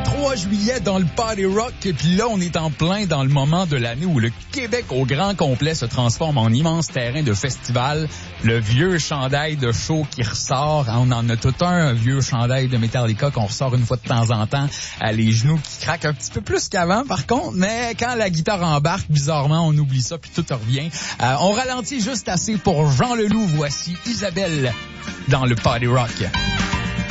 3 juillet dans le Party Rock, et puis là, on est en plein dans le moment de l'année où le Québec au grand complet se transforme en immense terrain de festival. Le vieux chandail de show qui ressort. On en a tout un vieux chandail de Metallica qu'on ressort une fois de temps en temps. Les genoux qui craquent un petit peu plus qu'avant, par contre, mais quand la guitare embarque, bizarrement, on oublie ça, puis tout revient. On ralentit juste assez pour Jean Leloup. Voici Isabelle dans le Party Rock.